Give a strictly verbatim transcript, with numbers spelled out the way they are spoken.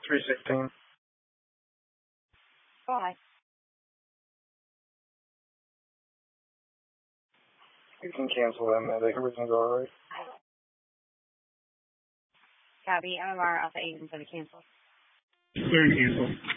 three sixteen. Bye. You can cancel them. I think everything's alright. Copy. M M R Alpha eight and seven cancel. Clear and cancel.